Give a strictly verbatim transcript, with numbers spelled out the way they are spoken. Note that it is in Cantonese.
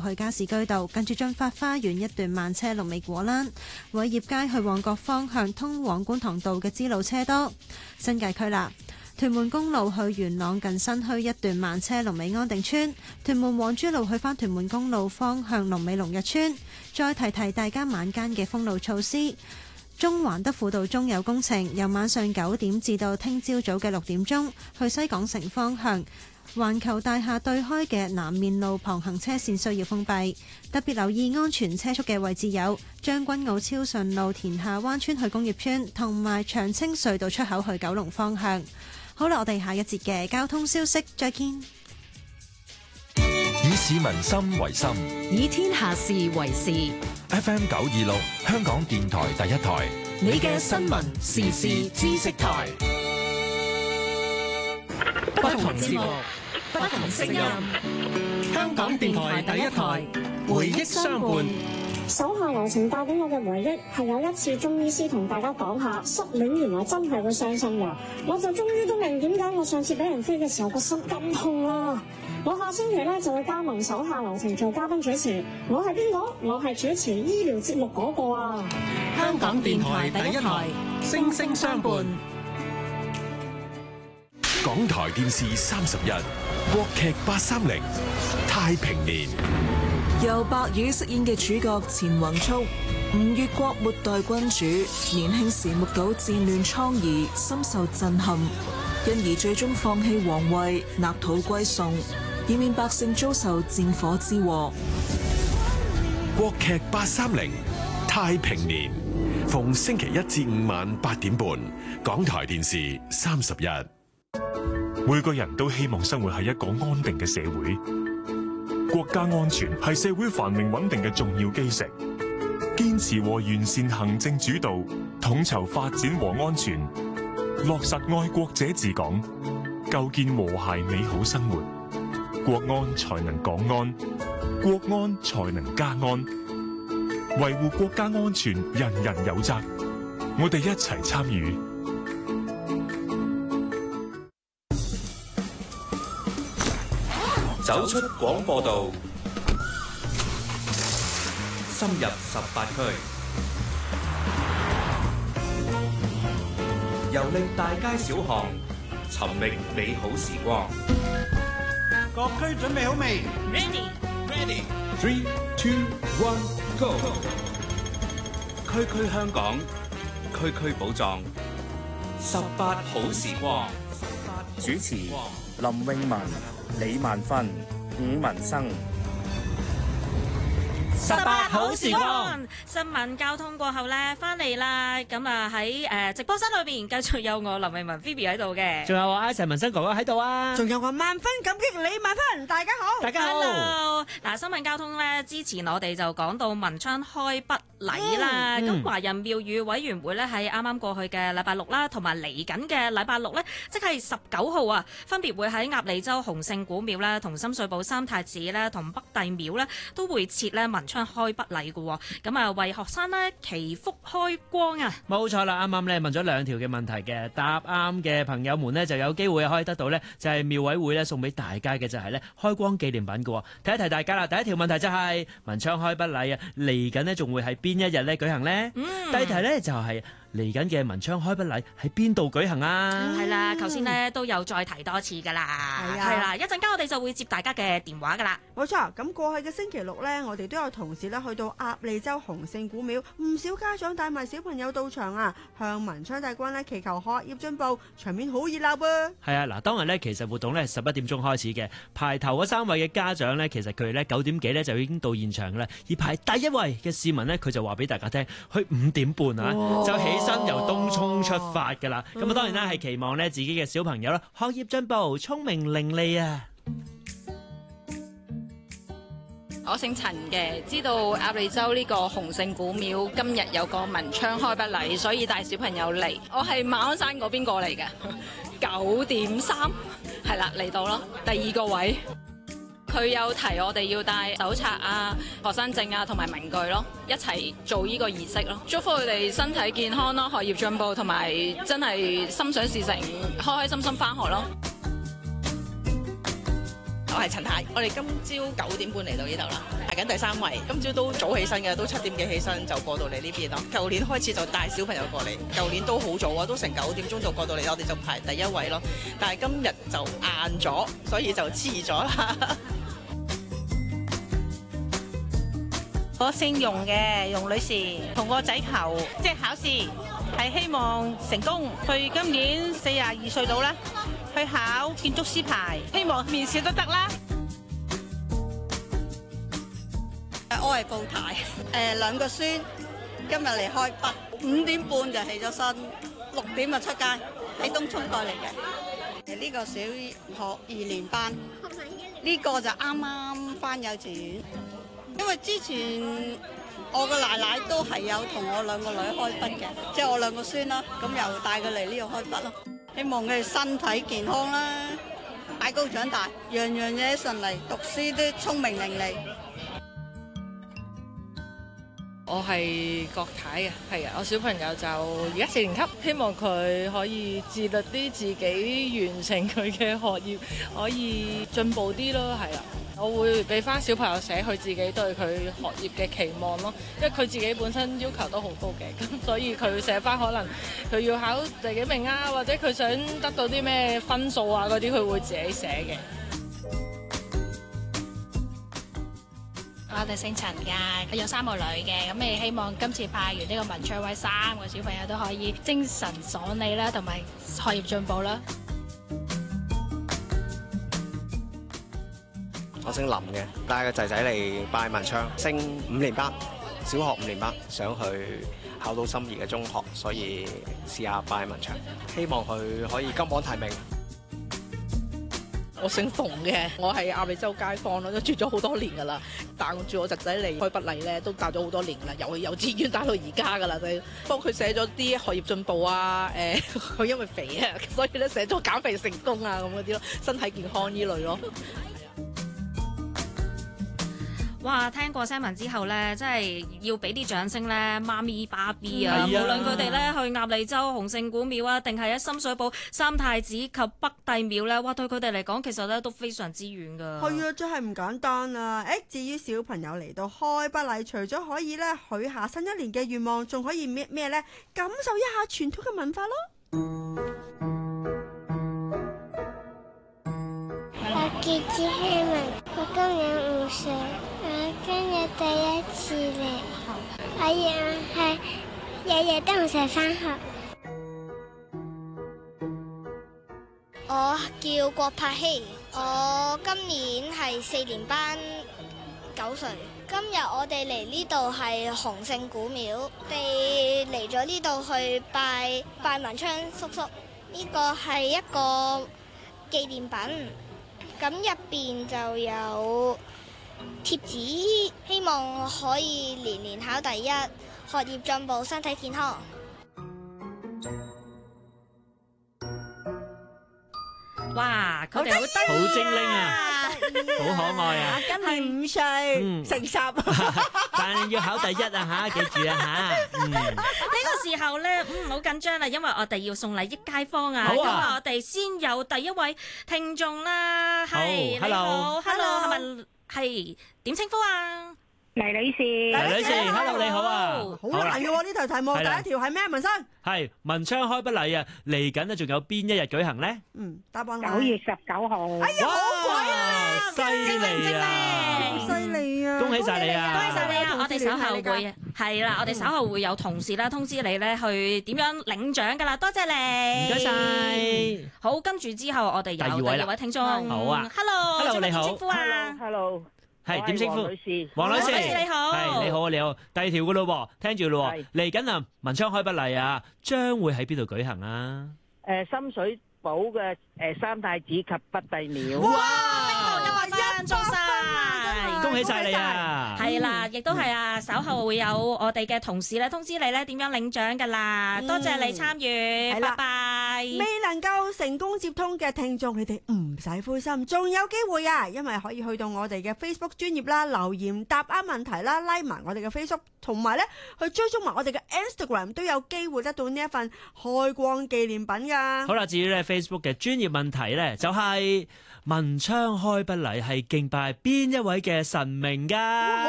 去加士居道，近住進發花園一段慢車龍尾果欄；偉業街去旺角方向通往觀塘道嘅支路車多。新界區啦，屯門公路去元朗近新墟一段慢車龍尾安定村；屯門黃珠路去返屯門公路方向龍尾龍日村。再提提大家晚間嘅封路措施。中環德輔道中有工程，由晚上九點至到聽朝早嘅六點鐘，去西港城方向環球大廈對開嘅南面路旁行車線需要封閉，特別留意安全車速嘅位置有將軍澳超順路田下灣村去工業村，同埋長青隧道出口去九龍方向。好啦，我哋下一節嘅交通消息再見。 以市民心為心， 以天下事為事。 F M 九二六香港電台第一台， 你嘅新聞時事知識台，不同節目，不同聲音。香港電台第一台，回憶相伴。 手下留情帶俾我嘅回憶係有一次中醫師同大家講下失戀原來真係會傷心㗎，我就終於都明點解我上次俾人飛嘅時候個心咁痛啦。我下星期咧就會加盟手下留情做嘉賓主持，我係邊個？我係主持醫療節目嗰個啊！ 香港電台第一台，聲聲相伴。 港台電視三十一，國劇八三零，太平年。 由白宇飾演嘅主角錢宏速，吳越國末代君主，年輕時目睹戰亂瘡痍，深受震撼，因而最終放棄皇位，納土歸宋，以免百姓遭受戰火之禍。 國劇八三零，太平年，逢星期一至五晚八點半，港台電視三十一。 每個人都希望生活喺一個安定嘅社會。國家安全係社會繁榮穩定嘅重要基石，堅持和完善行政主導，統籌發展和安全，落實愛國者治港，構建和諧美好生活，國安才能港安，國安才能家安。維護國家安全，人人有責，我哋一齊參與。 走出廣播道，深入十八區，遊歷大街小巷，尋覓美好時光。 各區準備好未 ？Ready, ready. Three, two, one, go. 區區香港，區區寶藏，十八好時光。 主持林詠雯、李萬芬、伍文生。 十八好時光，新聞交通過後咧，翻嚟啦。咁啊喺誒直播室裏邊，繼續有我林詠雯 Phoebe 喺度嘅， 仲有我阿陳文生哥哥喺度啊， 仲有我萬分感激李萬芬，大家好， 大家好。Hello，嗱，新聞交通咧，之前我哋就講到文昌開筆禮啦。咁、嗯、華人廟宇委員會咧喺啱啱過去嘅禮拜六啦，同埋嚟緊嘅禮拜六咧，即係十九號啊，分別會喺鴨脷洲洪聖古廟啦、同深水埗三太子咧、同北帝廟咧，都會設咧文昌開筆禮嘅。咁啊，為學生咧祈福開光啊！ 冇錯啦，啱啱咧問咗兩條嘅問題嘅，答啱嘅朋友們呢就有機會可以得到呢，就係廟委會咧送俾大家嘅就係咧開光紀念品嘅。提一提大家啦，第一條問題就係文昌開筆禮啊，嚟緊呢仲會喺邊一日咧舉行呢？嗯、第二題咧就係嚟緊嘅文昌開筆禮喺邊度舉行啊？ 係、嗯、啦，頭先呢都有再提多次噶啦，係啊，係啦，一陣間我哋就會接大家嘅電話噶啦。 冇錯，咁過去嘅星期六呢，我哋都有同事咧去到鴨脷洲洪聖古廟，唔少家長帶埋小朋友到場啊，向文昌帝君咧祈求學業進步，場面好熱鬧噃。 係啊，嗱，當日呢，其實活動呢係十一點鐘開始嘅，排頭嗰三位嘅家長呢，其實佢哋呢九點幾呢就已經到現場噶啦，而排第一位嘅市民呢，佢就話俾大家聽，去五點半啊，就起身由東涌出發噶啦。咁啊，當然啦，係期望呢自己嘅小朋友啦學業進步，聰明伶俐啊。 我姓陳嘅，知道鴨脷洲呢個洪聖古廟今日有個文昌開筆禮，所以帶小朋友嚟。我係馬鞍山嗰邊過嚟嘅，九點三係啦嚟到咯，第二個位。佢有提我哋要帶手冊啊、學生證啊同埋文具咯，一齊做呢個儀式咯。祝福佢哋身體健康咯，學業進步，同埋真係心想事成，開開心心返學咯。 我係陳太，我哋今朝九點半嚟到呢度啦，排緊第三位。今朝都早起身嘅，都七點幾起身就過到嚟呢邊咯。舊年開始就帶小朋友過嚟，舊年都好早啊，都成九點鐘就過到嚟，我哋就排第一位咯。但係今日就晏咗，所以就遲咗啦。 我姓容嘅，容女士，同個仔求即係考試，係希望成功。佢今年四十二歲到啦，去考建築師牌，希望面試都得啦。 我係布太，誒兩個孫，今日嚟開筆，五點半就起咗身，六點就出街，喺東涌過嚟嘅。呢個小學二年班，呢個就啱啱返幼稚園。因為之前我個奶奶都係有同我兩個女開筆嘅，即係我兩個孫啦，咁又帶佢嚟呢度開筆咯。希望佢哋身體健康啦，大高長大，樣樣嘢順利，讀書都聰明伶俐。 我係郭太啊，係啊，我小朋友就而家四年級，希望佢可以自律啲，自己完成佢嘅學業，可以進步啲咯，係啊。我會俾翻小朋友寫佢自己對佢學業嘅期望咯，因為佢自己本身要求都好高嘅，咁所以佢寫翻可能佢要考第幾名啊，或者佢想得到啲咩分數啊嗰啲，佢會自己寫嘅。 我哋姓陳㗎，有三個女嘅，咁你希望今次派完呢個文昌位，三個小朋友都可以精神爽利啦，同埋學業進步啦。 我姓林嘅，帶個仔仔嚟拜文昌，升五年班，小學五年班，想去考到心儀嘅中學，所以試下拜文昌，希望佢可以金榜題名。 我姓馮嘅，我係鴨脷洲街坊咯，都住咗好多年噶啦，帶住我侄仔嚟開筆禮咧，都帶咗好多年啦，由幼稚園帶到而家噶啦，就幫佢寫咗啲學業進步啊，誒，佢因為肥啊，所以咧寫咗減肥成功啊咁嗰啲咯，身體健康呢類咯。 哇！聽過聲聞之後咧，真係要俾啲掌聲咧，媽咪爸 B 啊！無論佢哋咧去鴨脷洲洪聖古廟啊，定係喺深水埗三太子及北帝廟咧，哇！對佢哋嚟講，其實咧都非常之遠㗎。 係啊，真係唔簡單啊！誒，至於小朋友嚟到開筆禮，除咗可以咧許下新一年嘅願望，仲可以咩咩咧？感受一下傳統嘅文化咯。 我叫朱希文，我今年五歲，我今日第一次嚟，我日係日日都唔使返學。 我叫郭柏希，我今年係四年班，九歲。今日我哋嚟呢度係洪聖古廟，我哋嚟咗呢度去拜拜文昌叔叔，呢個係一個紀念品。咁入邊就有貼紙，希望可以年年考第一，學業進步，身體健康。 哇！佢哋好得意， 好精靈啊，好可愛啊！ 今年五歲，成十， 但係要考第一啊嚇，記住啊嚇。嗯， 呢個時候咧，嗯，好緊張啦，因為我哋要送禮益街坊啊。咁啊，我哋先有第一位聽眾啦，係你好 ，Hello，係咪係點稱呼啊？ 黎女士， 黎女士 ，Hello， 你好啊， 好難嘅喎呢題題目，第一條係咩？文生係文昌開筆禮啊，嚟緊啊，仲有邊一日舉行咧？ 嗯，答案九月十九號。 哎呀，好鬼啊！ 犀利啊！ 犀利啊！ 恭喜晒你啊！ 恭喜晒你啊！我哋稍後會係啦，我哋稍後會有同事啦通知你咧去點樣領獎噶啦，多謝你， 唔該晒。 好，跟住之後我哋有第二位聽眾， 好啊 ，Hello， 你好， 點稱呼啊 ？Hello。 係點稱呼？ 黃女士， 黃女士你好， 係你好啊，你好。第二條噶咯，聽住咯，嚟緊啊，文昌開筆禮啊，將會喺邊度舉行啊？ 誒，深水埗嘅誒三太子及北帝廟。 哇！一百中晒， 恭喜晒你啊！ 係啦，亦都係啊，稍後會有我哋嘅同事咧通知你咧點樣領獎噶啦，多謝你參與，拜拜。 未能夠成功接通嘅聽眾，你哋唔使灰心，仲有機會啊！因為可以去到我哋嘅 Facebook 專頁啦，留言答啱問題啦，拉埋我哋嘅 Facebook， 同埋咧去追蹤埋我哋嘅 Instagram， 都有機會得到呢一份開光紀念品噶。 好啦，至於咧 Facebook 嘅專頁問題咧，就係文昌開筆禮係敬拜邊一位嘅神明㗎？